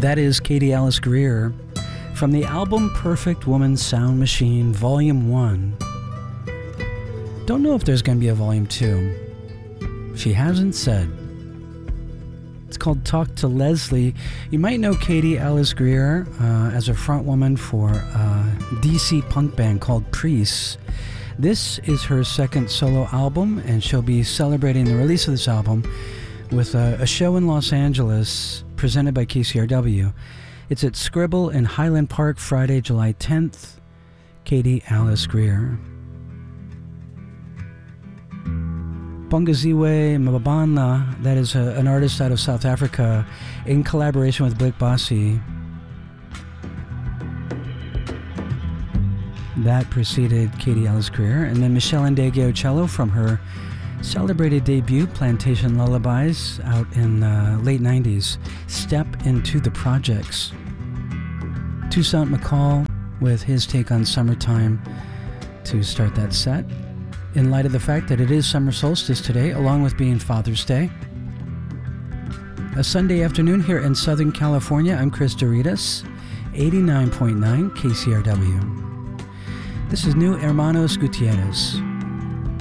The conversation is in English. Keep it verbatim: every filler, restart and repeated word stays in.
That is Katie Alice Greer from the album Perfect Woman Sound Machine Volume one. Don't know if there's going to be a Volume two. She hasn't said. It's called Talk to Leslie. You might know Katie Alice Greer uh, as a frontwoman for a D C punk band called Priests. This is her second solo album, and she'll be celebrating the release of this album with a, a show in Los Angeles presented by K C R W. It's at Scribble in Highland Park, Friday, July tenth. Katie Alice Greer. Bongaziwe Mababana, that is a, an artist out of South Africa, in collaboration with Blick Bassi. That preceded Katie Alice Greer, and then Michelle Ndegio cello from her celebrated debut, Plantation Lullabies, out in the late nineties. Step Into the Projects. Toussaint McCall with his take on Summertime to start that set. In light of the fact that it is summer solstice today, along with being Father's Day. A Sunday afternoon here in Southern California, I'm Chris Doritas, eighty-nine point nine K C R W. This is New Hermanos Gutierrez.